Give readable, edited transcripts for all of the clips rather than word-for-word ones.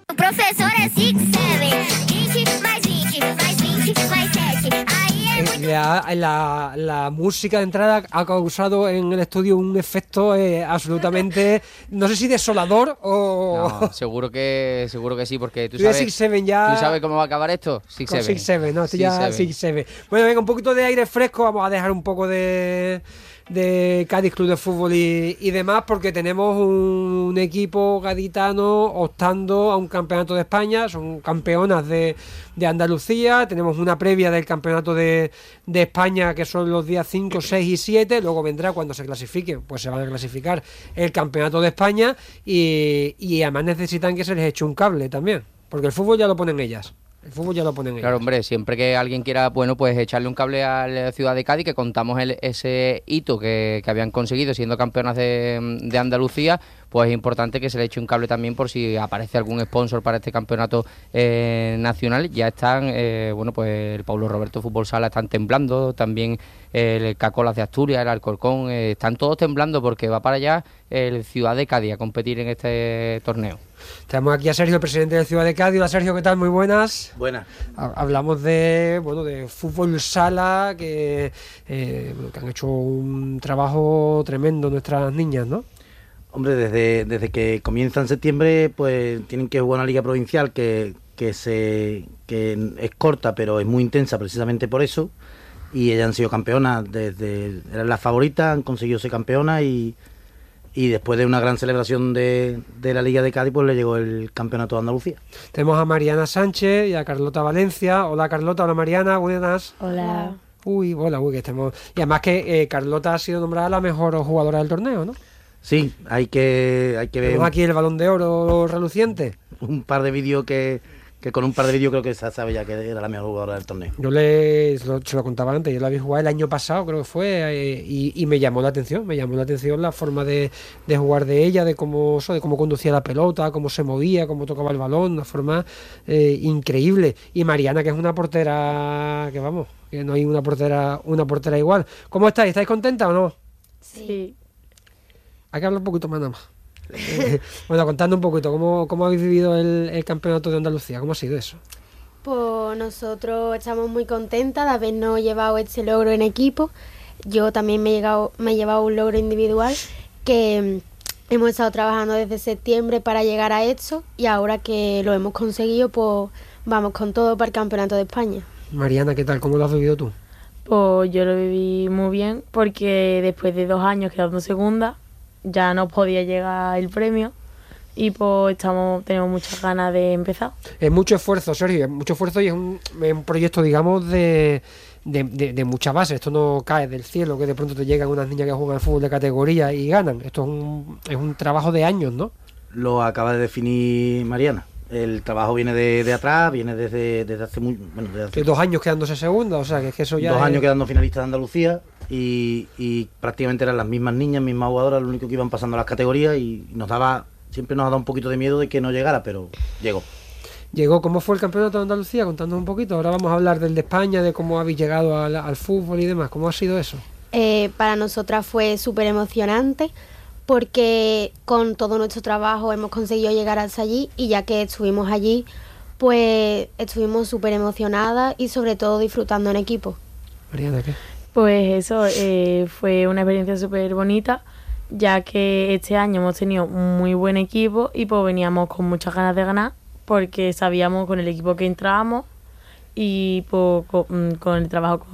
Profesor es 6, 7, 20 más 20 más 20 más 7. La música de entrada ha causado en el estudio un efecto absolutamente, no sé si desolador o... No, seguro que sí, porque tú sabes cómo va a acabar esto. 6-7, no, esto ya 6-7. Bueno, venga, un poquito de aire fresco, vamos a dejar un poco de Cádiz Club de Fútbol y demás, porque tenemos un equipo gaditano optando a un campeonato de España, son campeonas de Andalucía, tenemos una previa del campeonato de España que son los días 5, 6 y 7, luego vendrá cuando se clasifiquen, pues se van a clasificar el campeonato de España y además necesitan que se les eche un cable también, porque el fútbol ya lo ponen ellas. Claro, hombre, siempre que alguien quiera, bueno, pues echarle un cable a la ciudad de Cádiz, que contamos ese hito que habían conseguido siendo campeonas de Andalucía, pues es importante que se le eche un cable también por si aparece algún sponsor para este campeonato nacional. Ya están, bueno, pues el Paulo Roberto Fútbol Sala están temblando, también el Cacolas de Asturias, el Alcorcón, están todos temblando porque va para allá el Ciudad de Cádiz a competir en este torneo. Tenemos aquí a Sergio, el presidente de Ciudad de Cádiz. Hola Sergio, ¿qué tal? Muy buenas. Buenas. Hablamos de fútbol sala, que han hecho un trabajo tremendo nuestras niñas, ¿no? Hombre, desde que comienza en septiembre, pues tienen que jugar una liga provincial que es corta, pero es muy intensa precisamente por eso. Y ellas han sido campeonas, eran las favoritas, han conseguido ser campeonas y después de una gran celebración de la Liga de Cádiz, pues le llegó el campeonato de Andalucía. Tenemos a Mariana Sánchez y a Carlota Valencia. Hola Carlota, hola Mariana, buenas. Hola. Que estemos. Y además que Carlota ha sido nombrada la mejor jugadora del torneo, ¿no? Sí, hay que ver. Tenemos aquí el Balón de Oro reluciente. Un par de vídeos que con un par de vídeos creo que se sabe ya que era la mejor jugadora del torneo. Yo se lo contaba antes, yo la vi jugar el año pasado, creo que fue, y me llamó la atención la forma de jugar de ella, de cómo conducía la pelota, cómo se movía, cómo tocaba el balón, una forma increíble. Y Mariana, que es una portera, que no hay una portera igual. ¿Cómo estáis? ¿Estáis contentas o no? Sí. Hay que hablar un poquito más nada más. Bueno, contando un poquito, ¿cómo habéis vivido el campeonato de Andalucía? ¿Cómo ha sido eso? Pues nosotros estamos muy contentas de habernos llevado este logro en equipo. Yo también me he llevado un logro individual que hemos estado trabajando desde septiembre para llegar a esto y ahora que lo hemos conseguido, pues vamos con todo para el campeonato de España. Mariana, ¿qué tal? ¿Cómo lo has vivido tú? Pues yo lo viví muy bien porque después de 2 años quedando segunda ya no podía llegar el premio y pues tenemos muchas ganas de empezar. Es mucho esfuerzo, Sergio, y es un proyecto, digamos, de mucha base. Esto no cae del cielo, que de pronto te llegan unas niñas que juegan al fútbol de categoría y ganan. Esto es un trabajo de años, ¿no? Lo acaba de definir Mariana. El trabajo viene de atrás, viene desde hace muy... Bueno, desde hace 2 años quedándose segunda, o sea, que es que eso ya 2 años quedando finalistas de Andalucía y prácticamente eran las mismas niñas, mismas jugadoras, lo único que iban pasando las categorías y siempre nos ha dado un poquito de miedo de que no llegara, pero llegó. ¿Cómo fue el campeonato de Andalucía? Contándonos un poquito. Ahora vamos a hablar del de España, de cómo habéis llegado al fútbol y demás. ¿Cómo ha sido eso? Para nosotras fue súper emocionante porque con todo nuestro trabajo hemos conseguido llegar hasta allí y ya que estuvimos allí, pues estuvimos súper emocionadas y sobre todo disfrutando en equipo. Mariana, ¿qué? Pues eso, fue una experiencia súper bonita, ya que este año hemos tenido un muy buen equipo y pues veníamos con muchas ganas de ganar porque sabíamos con el equipo que entrábamos y pues con el trabajo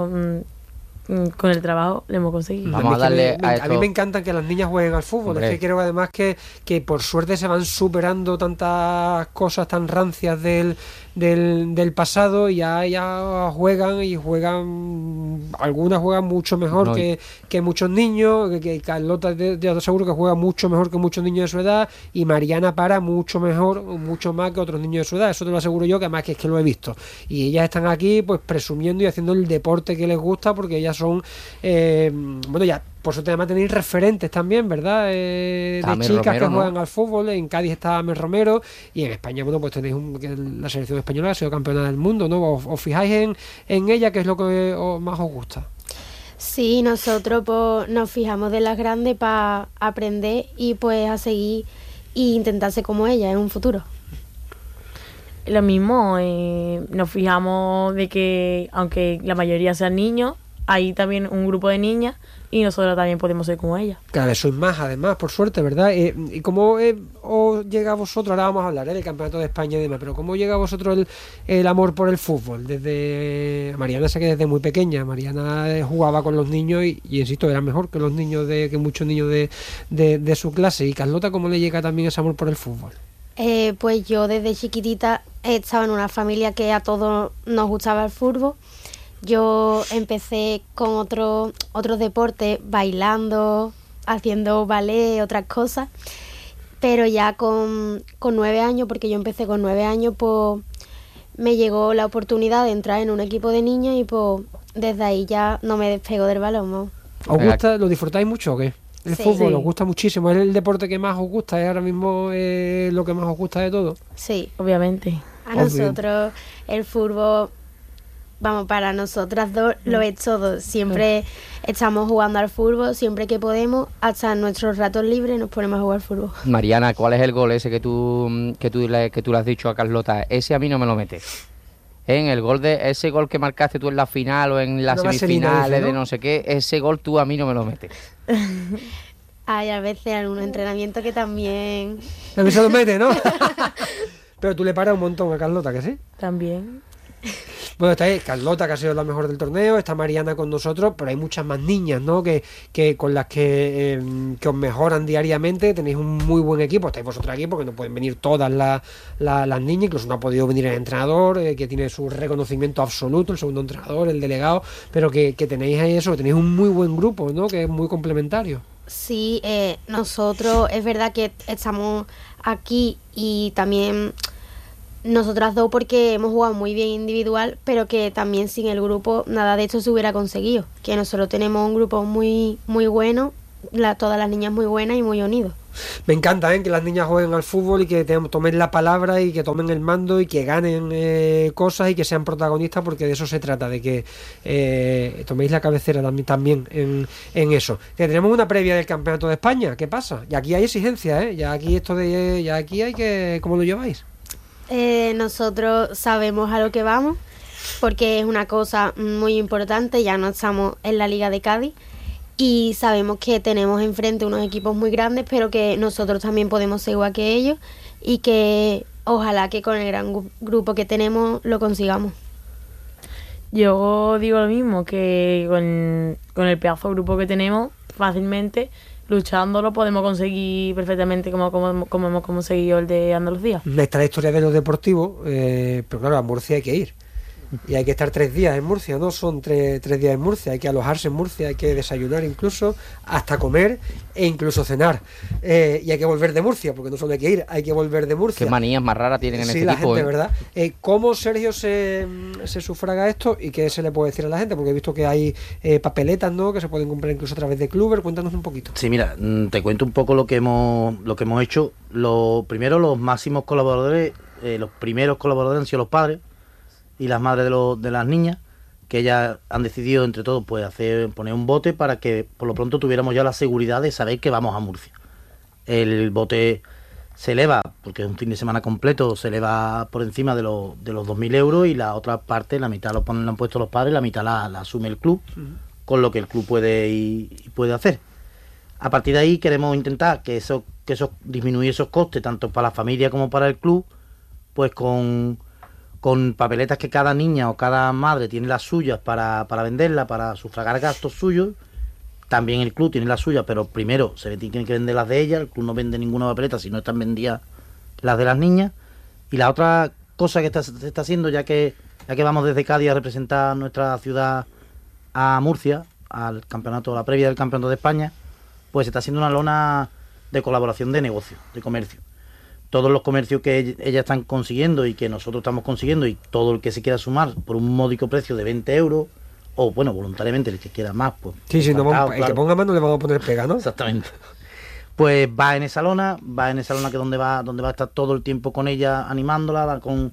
lo hemos conseguido. Vamos a darle a mí me encanta que las niñas jueguen al fútbol. Hombre. Es que creo además que por suerte se van superando tantas cosas tan rancias del pasado y ya juegan, algunas juegan mucho mejor que muchos niños, que Carlota ya seguro que juega mucho mejor que muchos niños de su edad y Mariana para mucho más que otros niños de su edad, eso te lo aseguro yo, que además que es que lo he visto y ellas están aquí pues presumiendo y haciendo el deporte que les gusta porque ellas son ya por suerte además tenéis referentes también, ¿verdad? De chicas Romero, que juegan al fútbol. En Cádiz está Mel Romero y en España, pues tenéis la selección española ha sido campeona del mundo, ¿no? ¿Os fijáis en ella? ¿Qué es lo que más os gusta? Sí, nosotros pues, nos fijamos de las grandes para aprender y pues a seguir e intentar ser como ella en un futuro. Lo mismo, nos fijamos de que, aunque la mayoría sean niños, hay también un grupo de niñas y nosotros también podemos ser como ellas. Cada vez sois más, además, por suerte, ¿verdad? ¿Y cómo os llega a vosotros? Ahora vamos a hablar del Campeonato de España y demás, pero ¿cómo llega a vosotros el amor por el fútbol? Desde Mariana sé que desde muy pequeña, Mariana jugaba con los niños y insisto, era mejor que los niños que muchos niños de su clase. ¿Y Carlota cómo le llega también ese amor por el fútbol? Pues yo desde chiquitita estaba en una familia que a todos nos gustaba el fútbol. Yo empecé con otros deportes, bailando, haciendo ballet, otras cosas, pero ya con 9 años, porque yo empecé con 9 años, pues me llegó la oportunidad de entrar en un equipo de niños y pues desde ahí ya no me despego del balón, ¿no? ¿Os gusta, lo disfrutáis mucho o qué? El Sí. fútbol Sí. os gusta muchísimo, es el deporte que más os gusta, es ahora mismo lo que más os gusta de todo. Sí, Obviamente. a Obvio. nosotros el fútbol, vamos, para nosotras dos lo es todo. Siempre estamos jugando al fútbol, siempre que podemos, hasta en nuestros ratos libres nos ponemos a jugar fútbol. Mariana, ¿cuál es el gol ese que tú le has dicho a Carlota? Ese a mí no me lo metes. En el gol ese gol que marcaste tú en la final o en las Una vaselina, semifinales dice, ¿no? de no sé qué, ese gol tú a mí no me lo metes. Hay a veces algún entrenamiento que también... A mí se lo mete, ¿no? Pero tú le paras un montón a Carlota, ¿que sí? También. Bueno, está ahí Carlota, que ha sido la mejor del torneo, está Mariana con nosotros, pero hay muchas más niñas, ¿no? Que con las que os mejoran diariamente, tenéis un muy buen equipo, estáis vosotros aquí porque no pueden venir todas las niñas, incluso no ha podido venir el entrenador, que tiene su reconocimiento absoluto, el segundo entrenador, el delegado, pero que tenéis ahí eso, que tenéis un muy buen grupo, ¿no? Que es muy complementario. Sí, nosotros es verdad que estamos aquí y también nosotras dos porque hemos jugado muy bien individual, pero que también sin el grupo nada de esto se hubiera conseguido. Que nosotros tenemos un grupo muy muy bueno, todas las niñas muy buenas y muy unidos. Me encanta, que las niñas jueguen al fútbol y que tomen la palabra y que tomen el mando y que ganen cosas y que sean protagonistas, porque de eso se trata, de que toméis la cabecera también en eso. Que tenemos una previa del Campeonato de España, ¿qué pasa? Y aquí hay exigencias, ya aquí hay que... ¿Cómo lo lleváis? Nosotros sabemos a lo que vamos porque es una cosa muy importante, ya no estamos en la Liga de Cádiz y sabemos que tenemos enfrente unos equipos muy grandes, pero que nosotros también podemos ser igual que ellos y que ojalá que con el gran grupo que tenemos lo consigamos. Yo digo lo mismo, que con el pedazo de grupo que tenemos, fácilmente, luchándolo, podemos conseguir perfectamente como hemos conseguido el de Andalucía. Está la historia de los deportivos, pero claro, a Murcia hay que ir. Y hay que estar 3 días en Murcia, no son 3 días en Murcia, hay que alojarse en Murcia, hay que desayunar incluso, hasta comer e incluso cenar. Y hay que volver de Murcia, porque no solo hay que ir, hay que volver de Murcia. Qué manías más raras tienen en Sí, este la equipo. gente, ¿verdad? ¿Cómo, Sergio, se sufraga esto y qué se le puede decir a la gente? Porque he visto que hay papeletas, ¿no?, que se pueden comprar incluso a través de Kluber. Cuéntanos un poquito. Sí, mira, te cuento un poco lo que hemos hecho. Primero, los máximos colaboradores, los primeros colaboradores han sido los padres y las madres de las niñas, que ellas han decidido entre todos pues poner un bote para que por lo pronto tuviéramos ya la seguridad de saber que vamos a Murcia. El bote se eleva, porque es un fin de semana completo, se eleva por encima de los 2.000 euros, y la otra parte, la mitad lo han puesto los padres, la mitad la asume el club, con lo que el club puede hacer. A partir de ahí queremos intentar que eso disminuir esos costes, tanto para la familia como para el club, pues con papeletas que cada niña o cada madre tiene las suyas para venderlas, para sufragar gastos suyos. También el club tiene las suyas, pero primero se tienen que vender las de ella. El club no vende ninguna papeleta si no están vendidas las de las niñas. Y la otra cosa que se está haciendo, ya que vamos desde Cádiz a representar nuestra ciudad a Murcia, al campeonato, la previa del Campeonato de España, pues se está haciendo una lona de colaboración de negocio, de comercio. Todos los comercios que ellas están consiguiendo y que nosotros estamos consiguiendo, y todo el que se quiera sumar por un módico precio de 20 euros, o bueno, voluntariamente el que quiera más, pues... Sí, no, encantado, el claro. que ponga más no le vamos a poner pega, ¿no? Exactamente. Pues va en esa lona que donde va a estar todo el tiempo con ella, animándola, con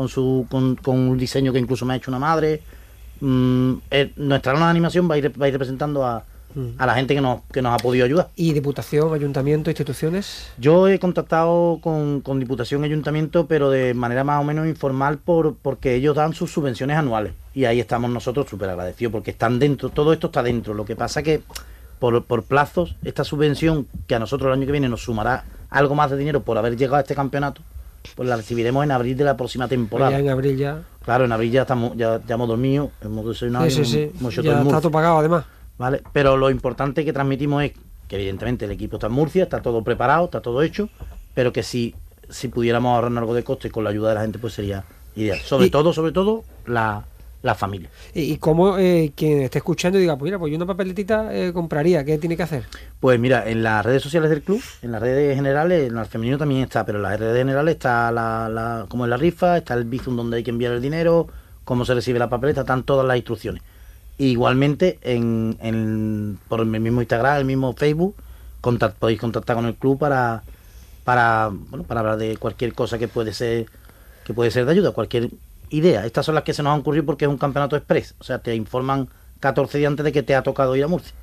un diseño que incluso me ha hecho una madre. Nuestra lona de animación va a ir representando a a la gente que nos ha podido ayudar. ¿Y Diputación, Ayuntamiento, instituciones? Yo he contactado con Diputación y Ayuntamiento, pero de manera más o menos informal, porque ellos dan sus subvenciones anuales. Y ahí estamos nosotros súper agradecidos, porque están dentro, todo esto está dentro. Lo que pasa que por plazos, esta subvención, que a nosotros el año que viene nos sumará algo más de dinero por haber llegado a este campeonato, pues la recibiremos en abril de la próxima temporada. Ya en abril ya. Claro, en abril ya hemos dormido, hemos desayunado, Sí. hemos hecho Ya todo en está Murcia, todo pagado además. ¿vale? Pero lo importante que transmitimos es que evidentemente el equipo está en Murcia, está todo preparado, está todo hecho, pero que si pudiéramos ahorrar algo de coste con la ayuda de la gente, pues sería ideal. Sobre todo la familia. ¿Y cómo quien esté escuchando diga, pues mira, pues yo una papeletita compraría? ¿Qué tiene que hacer? Pues mira, en las redes sociales del club, en las redes generales, en el femenino también está, pero en las redes generales está como en la rifa, está el Bizum donde hay que enviar el dinero, cómo se recibe la papeleta, están todas las instrucciones. Igualmente por el mismo Instagram, el mismo Facebook, podéis contactar con el club para hablar de cualquier cosa que puede ser de ayuda, cualquier idea. Estas son las que se nos han ocurrido porque es un campeonato express, o sea, te informan 14 días antes de que te ha tocado ir a Murcia.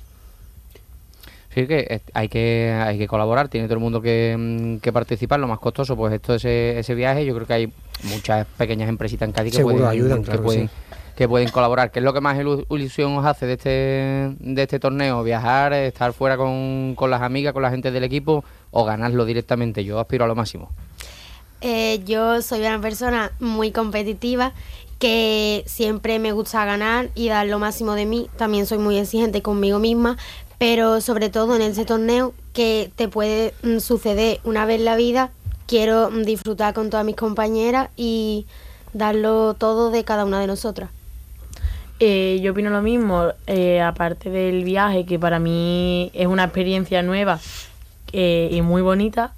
Sí, que hay que colaborar, tiene todo el mundo que participar. Lo más costoso, pues esto ese viaje. Yo creo que hay muchas pequeñas empresitas en Cádiz que pueden colaborar. ¿Qué es lo que más ilusión os hace de este torneo? ¿Viajar, estar fuera con las amigas, con la gente del equipo, o ganarlo directamente? Yo aspiro a lo máximo. Yo soy una persona muy competitiva, que siempre me gusta ganar y dar lo máximo de mí. También soy muy exigente conmigo misma, pero sobre todo en este torneo, que te puede suceder una vez en la vida, quiero disfrutar con todas mis compañeras y darlo todo de cada una de nosotras. Yo opino lo mismo, aparte del viaje, que para mí es una experiencia nueva y muy bonita.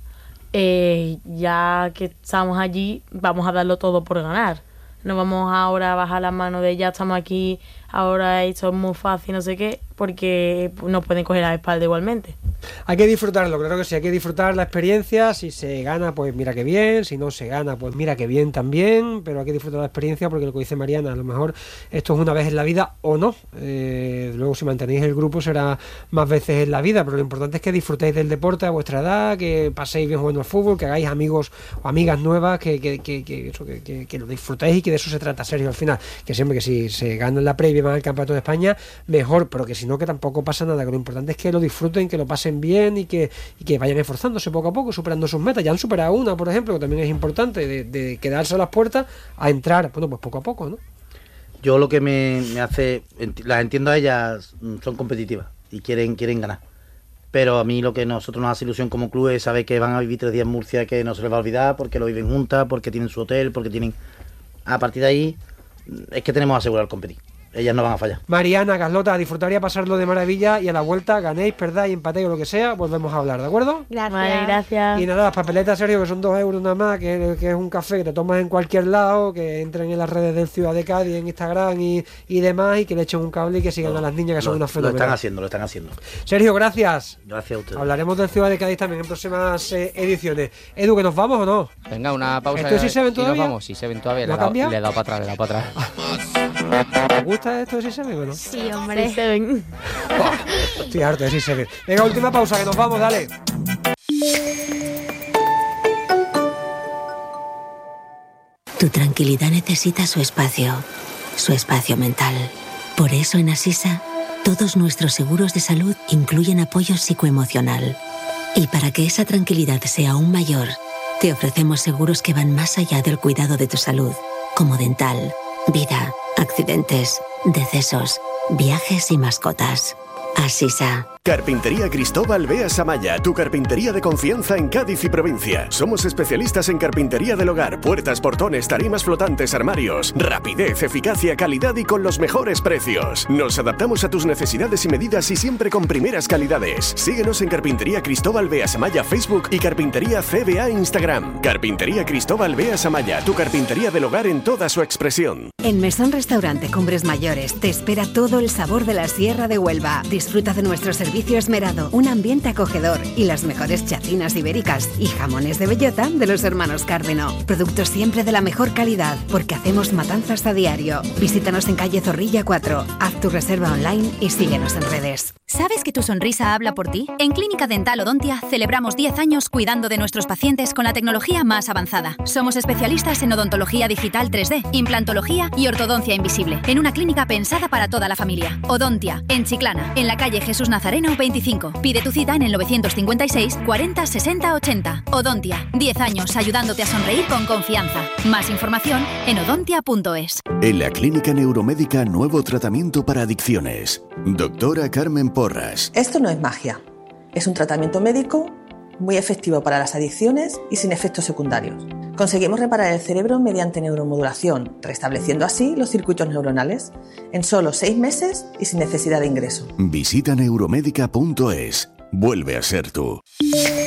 Ya que estamos allí, vamos a darlo todo por ganar. No vamos ahora a bajar las manos de ya estamos aquí, ahora esto es muy fácil, no sé qué, porque nos pueden coger a la espalda igualmente. Hay que disfrutarlo, claro que sí, hay que disfrutar la experiencia. Si se gana, pues mira que bien; si no se gana, pues mira que bien también, pero hay que disfrutar la experiencia, porque lo que dice Mariana, a lo mejor esto es una vez en la vida o no. Luego, si mantenéis el grupo, será más veces en la vida, pero lo importante es que disfrutéis del deporte a vuestra edad, que paséis bien jugando al fútbol, que hagáis amigos o amigas nuevas, que lo disfrutéis, y que de eso se trata, Sergio, al final. Que siempre que si se gana en la previa y van al Campeonato de España, mejor, pero que si no, que tampoco pasa nada, que lo importante es que lo disfruten, que lo pasen bien y que vayan esforzándose poco a poco, superando sus metas. Ya han superado una, por ejemplo, que también es importante, de quedarse a las puertas a entrar, bueno, pues poco a poco, ¿no? Yo lo que me hace, las entiendo a ellas, son competitivas y quieren ganar. Pero a mí lo que nosotros nos hace ilusión como club es saber que van a vivir 3 días en Murcia, que no se les va a olvidar, porque lo viven juntas, porque tienen su hotel, porque tienen... A partir de ahí es que tenemos que asegurar competir. Ellas no van a fallar. Mariana, Carlota, disfrutaría pasarlo de maravilla, y a la vuelta ganéis, perdáis, empatéis o lo que sea, volvemos a hablar, ¿de acuerdo? Gracias. Vale, gracias. Y nada, las papeletas, Sergio, que son 2 euros nada más, que es un café que te tomas en cualquier lado, que entren en las redes del Ciudad de Cádiz, en Instagram y demás, y que le echen un cable y que sigan a las niñas, que son unas fenómenas. Lo están haciendo. Sergio, gracias. Gracias a ustedes. Hablaremos del Ciudad de Cádiz también en próximas ediciones. Edu, ¿que nos vamos o no? Venga, una pausa. ¿Esto sí se ven todavía? Y nos vamos, sí se ven todavía. ¿Lo ha cambiado? Le he dado para atrás. ¿Te gusta esto de sí se ven o no? Sí, hombre. Sí, se ven. Estoy harto de sí se ven. Venga, última pausa, que nos vamos, dale. Tu tranquilidad necesita su espacio mental. Por eso en Asisa, todos nuestros seguros de salud incluyen apoyo psicoemocional. Y para que esa tranquilidad sea aún mayor, te ofrecemos seguros que van más allá del cuidado de tu salud, como dental, vida, accidentes, decesos, viajes y mascotas. Asisa. Carpintería Cristóbal Beas Amaya, tu carpintería de confianza en Cádiz y provincia. Somos especialistas en carpintería del hogar, puertas, portones, tarimas flotantes, armarios. Rapidez, eficacia, calidad y con los mejores precios. Nos adaptamos a tus necesidades y medidas y siempre con primeras calidades. Síguenos en Carpintería Cristóbal Beas Amaya Facebook y Carpintería CBA Instagram. Carpintería Cristóbal Beas Amaya, tu carpintería del hogar en toda su expresión. En Mesón Restaurante Cumbres Mayores te espera todo el sabor de la Sierra de Huelva. Disfruta de nuestro servicio esmerado, un ambiente acogedor y las mejores chacinas ibéricas y jamones de bellota de los hermanos Cárdeno. Productos siempre de la mejor calidad, porque hacemos matanzas a diario. Visítanos en calle Zorrilla 4. Haz tu reserva online y síguenos en redes. ¿Sabes que tu sonrisa habla por ti? En Clínica Dental Odontia celebramos 10 años cuidando de nuestros pacientes con la tecnología más avanzada. Somos especialistas en odontología digital 3D, implantología y ortodoncia invisible, en una clínica pensada para toda la familia. Odontia, en Chiclana, en la calle Jesús Nazareno 25. Pide tu cita en el 956 40 60 80. Odontia, 10 años ayudándote a sonreír con confianza. Más información en odontia.es. En la Clínica Neuromédica, nuevo tratamiento para adicciones. Doctora Carmen Porras. Esto no es magia. Es un tratamiento médico muy efectivo para las adicciones y sin efectos secundarios. Conseguimos reparar el cerebro mediante neuromodulación, restableciendo así los circuitos neuronales en solo 6 meses y sin necesidad de ingreso. Visita neuromédica.es. Vuelve a ser tú.